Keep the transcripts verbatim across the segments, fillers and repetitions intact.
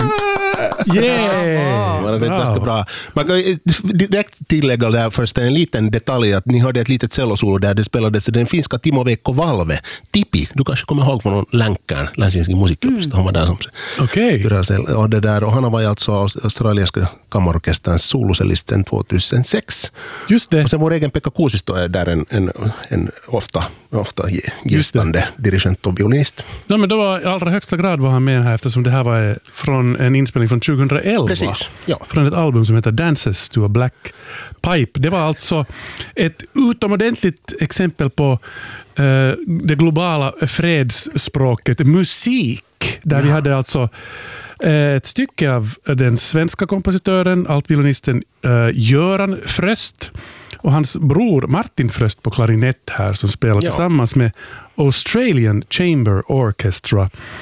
Yeah! Var det ganska bra. Man kan direkt tillägga där först en liten detalj att ni hörde ett litet cellosolo där det spelades den finska Timo Veikko Valve. Tipi, du kanske kommer ihåg från Länkään, Länsinskin musiikkiopista. Mm. Han var där som Okej. Okay. Och, det där, och han var alltså australienska kammarorkesterns solocellist sedan tjugohundrasex. Just det. Och sen vår egen Pekka Kuusisto är där en, en, en ofta, ofta gästande dirigent och violinist. Ja, men då var i allra högsta grad var han med här eftersom det här var från en inspelning från tjugohundraelva. Precis, ja. Från ett album som heter Dances to a Black Pipe. Det var alltså ett utomordentligt exempel på uh, det globala fredsspråket musik. Där ja. Vi hade alltså uh, ett stycke av den svenska kompositören, altviolinisten uh, Göran Fröst och hans bror Martin Fröst på klarinett här som spelar ja. Tillsammans med Australian Chamber Orchestra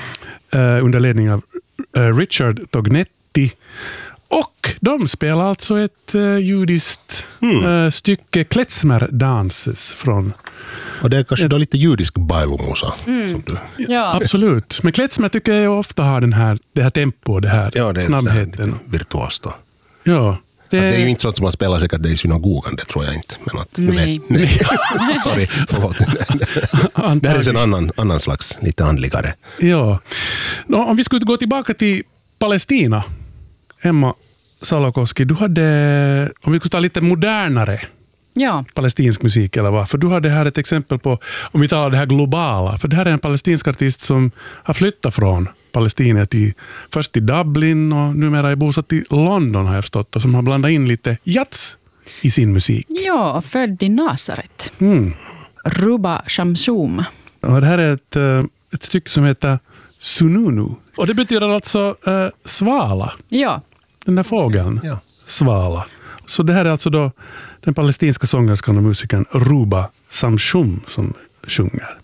uh, under ledning av uh, Richard Tognetti. Och de spelar alltså ett uh, judiskt mm. uh, stycke Klezmer Danses från... Och det är kanske ett, då lite judisk bailumosa. Mm. Som du... Ja. Absolut. Men Klezmer tycker jag ofta har den här, det här tempo, det här ja, det är snabbheten. Lite virtuost då. Ja. Det är... det är ju inte sånt som man spelar säkert det i synagogan, det tror jag inte. Men att, nej. Vet, nej. Sorry, förlåt. Det här är en annan, annan slags, lite andligare. Ja. No, om vi skulle gå tillbaka till Palestina, Emma Salakoski, du hade, om vi skulle ta lite modernare ja. Palestinsk musik eller vad, för du hade här ett exempel på, om vi talar det här globala, för det här är en palestinsk artist som har flyttat från Palestina till, först till Dublin och numera är bosatt i London har jag förstått, och som har blandat in lite jazz i sin musik. Ja, född i Nazaret. Mm. Ruba Shamsum. Och det här är ett, ett stycke som heter Sununu. Och det betyder alltså äh, svala. Ja. Den där fågeln. Ja. Svala. Så det här är alltså då den palestinska sångerskan och musikern Ruba Shamsum som sjunger.